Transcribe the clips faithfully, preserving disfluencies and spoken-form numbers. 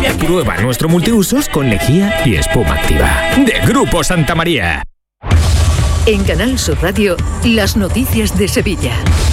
Prueba nuestro multiusos con lejía y espuma activa. De Grupo Santa María. En Canal Sur Radio, las noticias de Sevilla.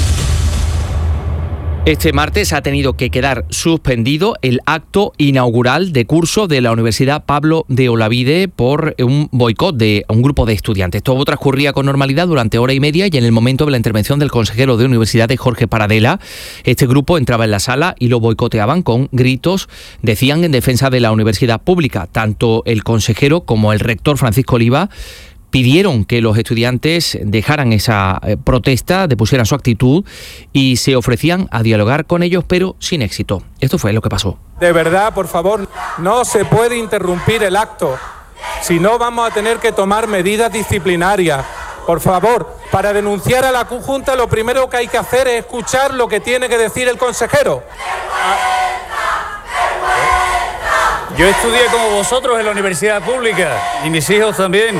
Este martes ha tenido que quedar suspendido el acto inaugural de curso de la Universidad Pablo de Olavide por un boicot de un grupo de estudiantes. Todo transcurría con normalidad durante hora y media y en el momento de la intervención del consejero de Universidades, Jorge Paradela, este grupo entraba en la sala y lo boicoteaban con gritos, decían, en defensa de la universidad pública. Tanto el consejero como el rector, Francisco Oliva, pidieron que los estudiantes dejaran esa protesta, depusieran su actitud y se ofrecían a dialogar con ellos, pero sin éxito. Esto fue lo que pasó. De verdad, por favor, no se puede interrumpir el acto. Si no, vamos a tener que tomar medidas disciplinarias. Por favor, para denunciar a la Junta, lo primero que hay que hacer es escuchar lo que tiene que decir el consejero. Yo estudié como vosotros en la universidad pública y mis hijos también.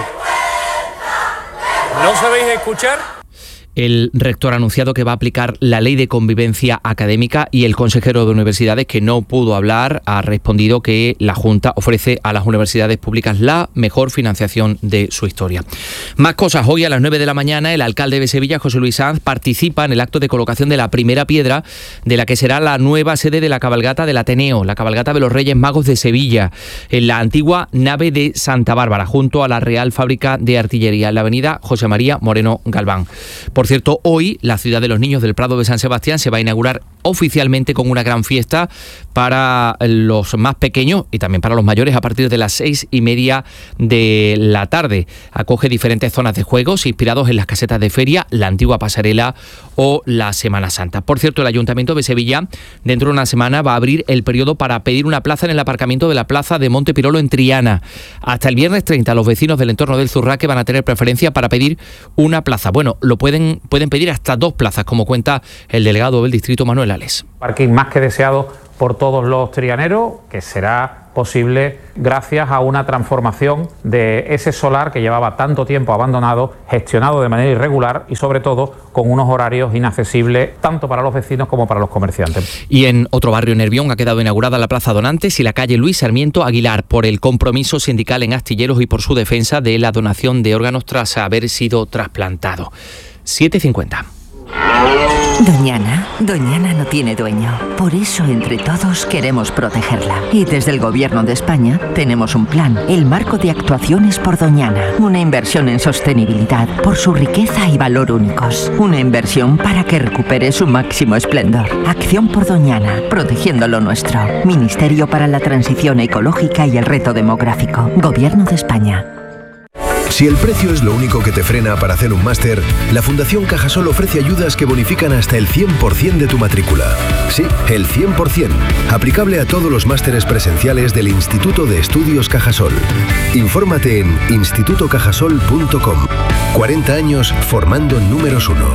¿No sabéis escuchar? El rector ha anunciado que va a aplicar la ley de convivencia académica y el consejero de universidades, que no pudo hablar, ha respondido que la Junta ofrece a las universidades públicas la mejor financiación de su historia. Más cosas. Hoy a las nueve de la mañana el alcalde de Sevilla, José Luis Sanz, participa en el acto de colocación de la primera piedra de la que será la nueva sede de la cabalgata del Ateneo, la cabalgata de los Reyes Magos de Sevilla, en la antigua nave de Santa Bárbara, junto a la Real Fábrica de Artillería, en la avenida José María Moreno Galván. Por cierto, hoy la Ciudad de los Niños del Prado de San Sebastián se va a inaugurar oficialmente con una gran fiesta para los más pequeños y también para los mayores a partir de las seis y media de la tarde. Acoge diferentes zonas de juegos inspirados en las casetas de feria, la antigua pasarela o la Semana Santa. Por cierto, el Ayuntamiento de Sevilla dentro de una semana va a abrir el periodo para pedir una plaza en el aparcamiento de la plaza de Monte Pirolo en Triana. Hasta el viernes treinta los vecinos del entorno del Zurraque van a tener preferencia para pedir una plaza. Bueno, lo pueden, pueden pedir hasta dos plazas, como cuenta el delegado del distrito, Manuel Ales. Parking más que deseado por todos los trianeros, que será posible gracias a una transformación de ese solar que llevaba tanto tiempo abandonado, gestionado de manera irregular y sobre todo con unos horarios inaccesibles tanto para los vecinos como para los comerciantes. Y en otro barrio, Nervión, ha quedado inaugurada la Plaza Donantes y la calle Luis Sarmiento Aguilar por el compromiso sindical en astilleros y por su defensa de la donación de órganos tras haber sido trasplantado. siete cincuenta. Doñana, Doñana no tiene dueño. Por eso, entre todos, queremos protegerla. Y desde el Gobierno de España tenemos un plan, el Marco de Actuaciones por Doñana. Una inversión en sostenibilidad, por su riqueza y valor únicos. Una inversión para que recupere su máximo esplendor. Acción por Doñana, protegiendo lo nuestro. Ministerio para la Transición Ecológica y el Reto Demográfico. Gobierno de España. Si el precio es lo único que te frena para hacer un máster, la Fundación Cajasol ofrece ayudas que bonifican hasta el cien por ciento de tu matrícula. Sí, el cien por ciento. Aplicable a todos los másteres presenciales del Instituto de Estudios Cajasol. Infórmate en instituto cajasol punto com. cuarenta años formando números uno.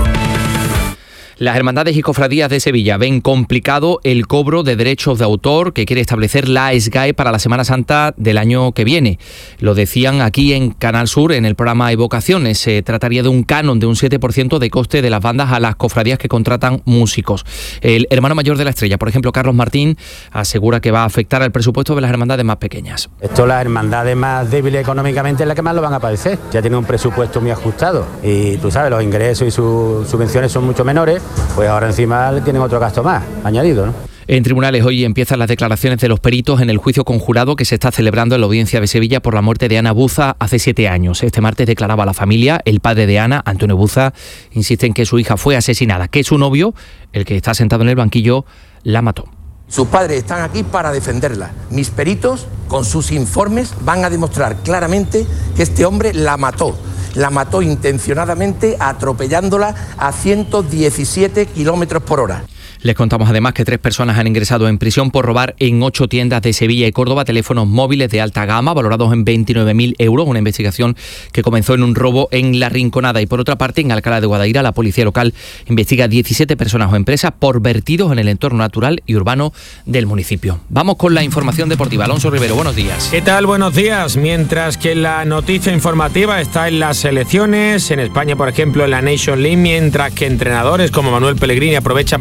Las hermandades y cofradías de Sevilla ven complicado el cobro de derechos de autor que quiere establecer la S G A E para la Semana Santa del año que viene. Lo decían aquí en Canal Sur en el programa Evocaciones. Se trataría de un canon de un siete por ciento de coste de las bandas a las cofradías que contratan músicos. El hermano mayor de la Estrella, por ejemplo, Carlos Martín, asegura que va a afectar al presupuesto de las hermandades más pequeñas. Esto, las hermandades más débiles económicamente, es la que más lo van a padecer. Ya tiene un presupuesto muy ajustado y tú sabes, los ingresos y sus subvenciones son mucho menores. Pues ahora encima tienen otro gasto más añadido, ¿no? En tribunales hoy empiezan las declaraciones de los peritos en el juicio conjurado que se está celebrando en la audiencia de Sevilla por la muerte de Ana Buza hace siete años. Este martes declaraba la familia. El padre de Ana, Antonio Buza, insiste en que su hija fue asesinada, que su novio, el que está sentado en el banquillo, la mató. Sus padres están aquí para defenderla. Mis peritos, con sus informes, van a demostrar claramente que este hombre la mató. La mató intencionadamente atropellándola a ciento diecisiete kilómetros por hora. Les contamos además que tres personas han ingresado en prisión por robar en ocho tiendas de Sevilla y Córdoba teléfonos móviles de alta gama valorados en veintinueve mil euros, una investigación que comenzó en un robo en La Rinconada. Y por otra parte, en Alcalá de Guadaira, la policía local investiga diecisiete personas o empresas por vertidos en el entorno natural y urbano del municipio. Vamos con la información deportiva. Alonso Rivero, buenos días. ¿Qué tal? Buenos días. Mientras que la noticia informativa está en las selecciones, en España, por ejemplo, en la Nation League, mientras que entrenadores como Manuel Pellegrini aprovechan para hacer el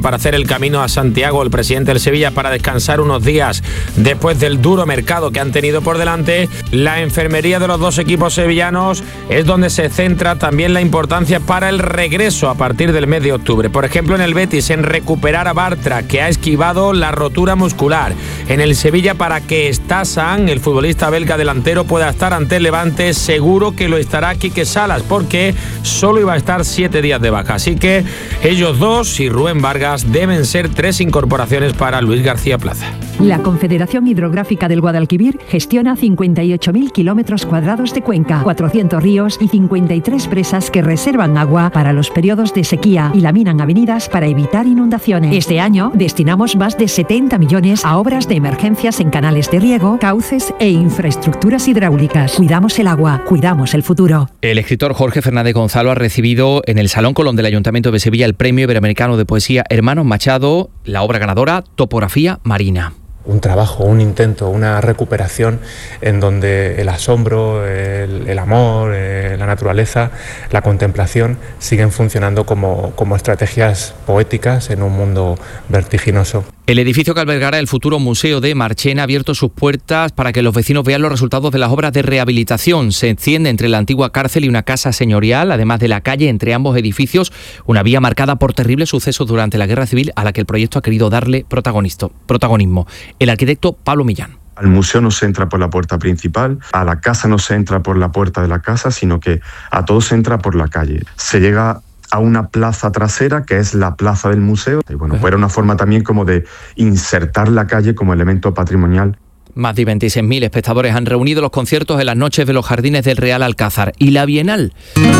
el camino a Santiago el presidente del Sevilla para descansar unos días después del duro mercado que han tenido por delante. La enfermería de los dos equipos sevillanos es donde se centra también la importancia para el regreso a partir del mes de octubre. Por ejemplo, en el Betis, en recuperar a Bartra, que ha esquivado la rotura muscular. En el Sevilla, para que Stasan, el futbolista belga delantero, pueda estar ante el Levante, seguro que lo estará Quique Salas, porque solo iba a estar siete días de baja. Así que ellos dos y Rubén Vargas deben ser tres incorporaciones para Luis García Plaza. La Confederación Hidrográfica del Guadalquivir gestiona cincuenta y ocho mil kilómetros cuadrados de cuenca, cuatrocientos ríos y cincuenta y tres presas que reservan agua para los periodos de sequía y laminan avenidas para evitar inundaciones. Este año destinamos más de setenta millones a obras de emergencias en canales de riego, cauces e infraestructuras hidráulicas. Cuidamos el agua, cuidamos el futuro. El escritor Jorge Fernández Gonzalo ha recibido en el Salón Colón del Ayuntamiento de Sevilla el Premio Iberoamericano de Poesía Hermanos Machado, la obra ganadora Topografía Marina. Un trabajo, un intento, una recuperación en donde el asombro, el, el amor, eh, la naturaleza, la contemplación siguen funcionando como, como estrategias poéticas en un mundo vertiginoso. El edificio que albergará el futuro Museo de Marchena ha abierto sus puertas para que los vecinos vean los resultados de las obras de rehabilitación. Se extiende entre la antigua cárcel y una casa señorial, además de la calle entre ambos edificios, una vía marcada por terribles sucesos durante la Guerra Civil a la que el proyecto ha querido darle protagonismo. El arquitecto Pablo Millán. Al museo no se entra por la puerta principal, a la casa no se entra por la puerta de la casa, sino que a todo se entra por la calle. Se llega a una plaza trasera, que es la plaza del museo. Y bueno, pues era una forma también como de insertar la calle como elemento patrimonial. Más de veintiséis mil espectadores han reunido los conciertos en las noches de los jardines del Real Alcázar. Y la Bienal,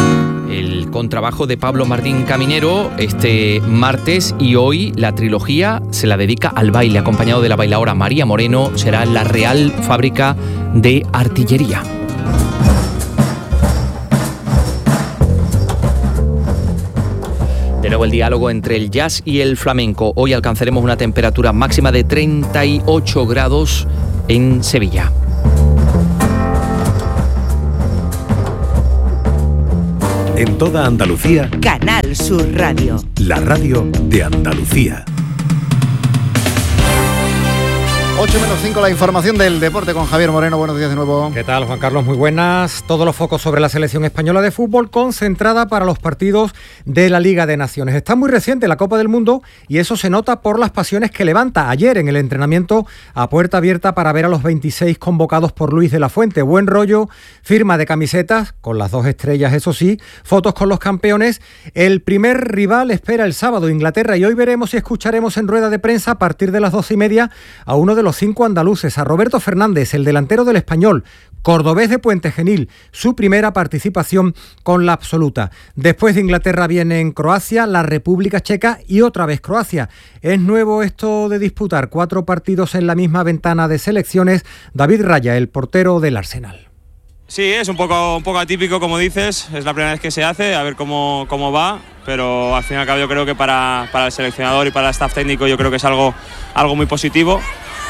el contrabajo de Pablo Martín Caminero, este martes, y hoy la trilogía se la dedica al baile, acompañado de la bailaora María Moreno. Será en la Real Fábrica de Artillería. De nuevo el diálogo entre el jazz y el flamenco. Hoy alcanzaremos una temperatura máxima de treinta y ocho grados en Sevilla. En toda Andalucía, Canal Sur Radio. La radio de Andalucía. ocho menos cinco, la información del deporte con Javier Moreno. Buenos días de nuevo. ¿Qué tal, Juan Carlos? Muy buenas. Todos los focos sobre la selección española de fútbol, concentrada para los partidos de la Liga de Naciones. Está muy reciente la Copa del Mundo y eso se nota por las pasiones que levanta. Ayer en el entrenamiento a puerta abierta para ver a los veintiséis convocados por Luis de la Fuente. Buen rollo, firma de camisetas, con las dos estrellas, eso sí, fotos con los campeones. El primer rival espera el sábado, Inglaterra, y hoy veremos y escucharemos en rueda de prensa a partir de las doce y media a uno de los cinco andaluces, a Roberto Fernández, el delantero del Español, cordobés de Puente Genil, su primera participación con la absoluta. Después de Inglaterra vienen Croacia, la República Checa y otra vez Croacia. ¿Es nuevo esto de disputar cuatro partidos en la misma ventana de selecciones? David Raya, el portero del Arsenal. Sí, es un poco, un poco atípico, como dices, es la primera vez que se hace, a ver cómo, cómo va, pero al fin y al cabo yo creo que para, para el seleccionador y para el staff técnico yo creo que es algo, algo muy positivo.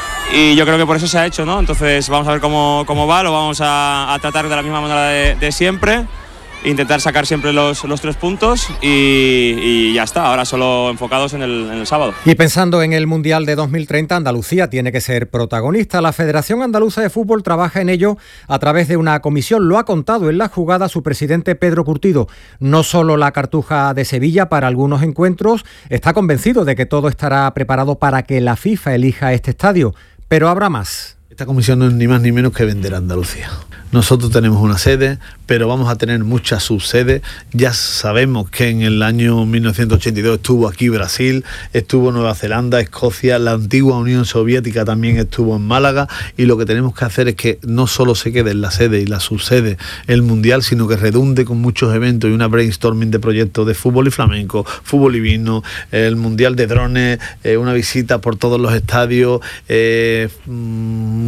Y yo creo que por eso se ha hecho, ¿no? Entonces vamos a ver cómo, cómo va, lo vamos a, a tratar de la misma manera de, de siempre, intentar sacar siempre los, los tres puntos y, y ya está, ahora solo enfocados en el, en el sábado. Y pensando en el Mundial de dos mil treinta, Andalucía tiene que ser protagonista. La Federación Andaluza de Fútbol trabaja en ello a través de una comisión. Lo ha contado en la jugada su presidente Pedro Curtido. No solo la Cartuja de Sevilla para algunos encuentros, está convencido de que todo estará preparado para que la FIFA elija este estadio. Pero habrá más. Esta comisión no es ni más ni menos que vender Andalucía. Nosotros tenemos una sede, pero vamos a tener muchas subsedes. Ya sabemos que en el año mil novecientos ochenta y dos estuvo aquí Brasil, estuvo Nueva Zelanda, Escocia, la antigua Unión Soviética también estuvo en Málaga, y lo que tenemos que hacer es que no solo se quede en la sede y la subsede el Mundial, sino que redunde con muchos eventos y una brainstorming de proyectos de fútbol y flamenco, fútbol y vino, el Mundial de drones, eh, una visita por todos los estadios, eh,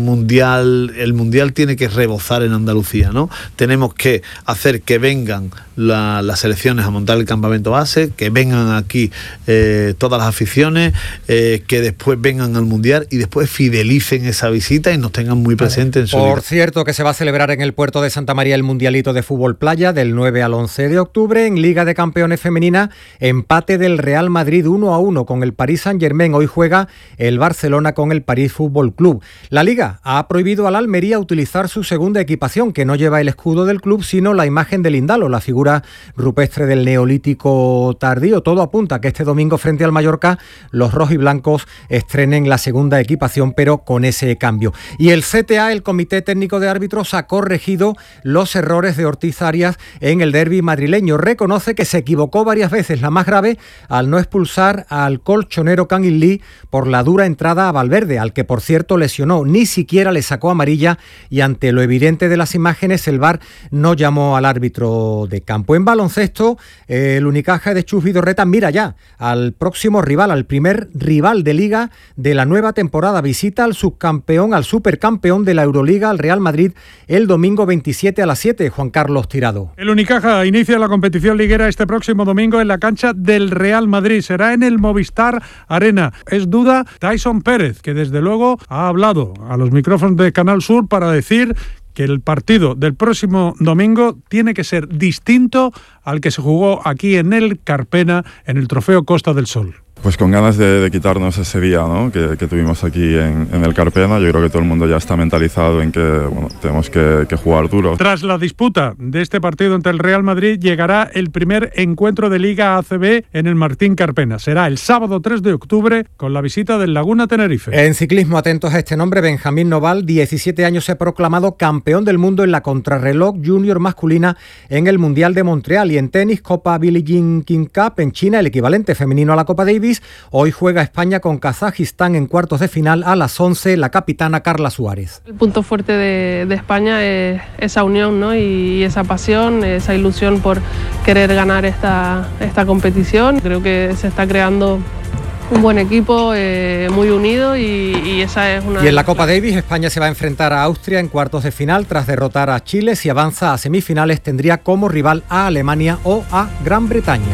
mundial, el mundial tiene que rebosar en Andalucía, ¿no? Tenemos que hacer que vengan la, las selecciones a montar el campamento base, que vengan aquí eh, todas las aficiones, eh, que después vengan al mundial y después fidelicen esa visita y nos tengan muy presentes en su vida. Por cierto, que se va a celebrar en el puerto de Santa María el Mundialito de Fútbol Playa del nueve al once de octubre. En Liga de Campeones Femenina, empate del Real Madrid uno a uno con el Paris Saint-Germain. Hoy juega el Barcelona con el París Fútbol Club. La Liga ha prohibido al Almería utilizar su segunda equipación, que no lleva el escudo del club, sino la imagen del Indalo, la figura rupestre del Neolítico tardío. Todo apunta a que este domingo frente al Mallorca los rojiblancos estrenen la segunda equipación, pero con ese cambio. Y el C T A, el Comité Técnico de Árbitros, ha corregido los errores de Ortiz Arias en el derbi madrileño. Reconoce que se equivocó varias veces, la más grave al no expulsar al colchonero Kangin Lee por la dura entrada a Valverde, al que por cierto lesionó, ni siquiera le sacó amarilla, y ante lo evidente de las imágenes el V A R no llamó al árbitro de campo. En baloncesto, el Unicaja de Chus Vidorreta mira ya al próximo rival, al primer rival de Liga de la nueva temporada. Visita al subcampeón, al supercampeón de la Euroliga, al Real Madrid, el domingo veintisiete a las siete. Juan Carlos Tirado. El Unicaja inicia la competición liguera este próximo domingo en la cancha del Real Madrid. Será en el Movistar Arena. Es duda Tyson Pérez, que desde luego ha hablado a los micrófonos de Canal Sur para decir que el partido del próximo domingo tiene que ser distinto al que se jugó aquí en el Carpena, en el Trofeo Costa del Sol. Pues con ganas de, de quitarnos ese día, ¿no?, que, que tuvimos aquí en, en el Carpena. Yo creo que todo el mundo ya está mentalizado en que bueno, tenemos que, que jugar duro. Tras la disputa de este partido entre el Real Madrid, llegará el primer encuentro de Liga A C B en el Martín Carpena. Será el sábado tres de octubre con la visita del Laguna Tenerife. En ciclismo, atentos a este nombre, Benjamín Noval, diecisiete años, se ha proclamado campeón del mundo en la contrarreloj junior masculina en el Mundial de Montreal. Y en tenis, Copa Billie Jean King Cup en China, el equivalente femenino a la Copa Davis. Hoy juega España con Kazajistán en cuartos de final a las once, la capitana Carla Suárez. El punto fuerte de, de España es esa unión, ¿no?, y esa pasión, esa ilusión por querer ganar esta, esta competición. Creo que se está creando un buen equipo, eh, muy unido, y, y esa es una... Y en la Copa Davis, España se va a enfrentar a Austria en cuartos de final tras derrotar a Chile. Si avanza a semifinales, tendría como rival a Alemania o a Gran Bretaña.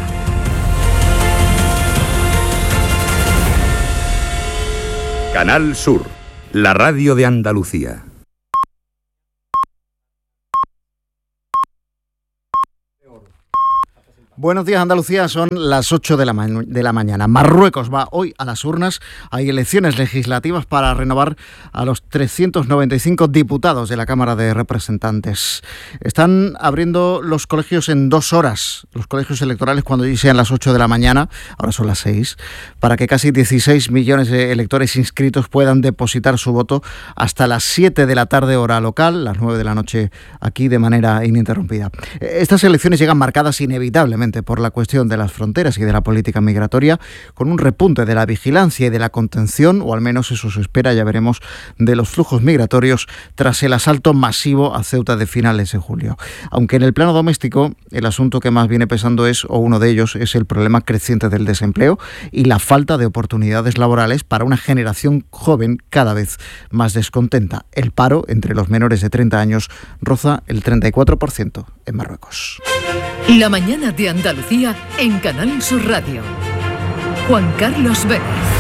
Canal Sur, la radio de Andalucía. Buenos días, Andalucía, son las ocho de la, ma- de la mañana. Marruecos va hoy a las urnas. Hay elecciones legislativas para renovar a los trescientos noventa y cinco diputados de la Cámara de Representantes. Están abriendo los colegios en dos horas, los colegios electorales, cuando sean las ocho de la mañana, ahora son las seis, para que casi dieciséis millones de electores inscritos puedan depositar su voto hasta las siete de la tarde hora local, las nueve de la noche aquí, de manera ininterrumpida. Estas elecciones llegan marcadas inevitablemente por la cuestión de las fronteras y de la política migratoria, con un repunte de la vigilancia y de la contención, o al menos eso se espera, ya veremos, de los flujos migratorios tras el asalto masivo a Ceuta de finales de julio. Aunque en el plano doméstico el asunto que más viene pesando es, o uno de ellos, es el problema creciente del desempleo y la falta de oportunidades laborales para una generación joven cada vez más descontenta. El paro entre los menores de treinta años roza el treinta y cuatro por ciento en Marruecos. La mañana de Andalucía en Canal Sur Radio. Juan Carlos Vélez.